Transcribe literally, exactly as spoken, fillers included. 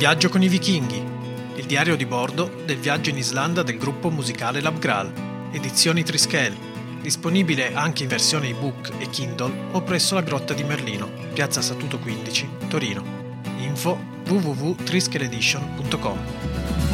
Viaggio con i vichinghi, il diario di bordo del viaggio in Islanda del gruppo musicale Labgral, edizioni Triskele, disponibile anche in versione ebook e Kindle o presso la Grotta di Merlino, piazza Statuto quindici, Torino. Info w w w punto triskeleedition punto com.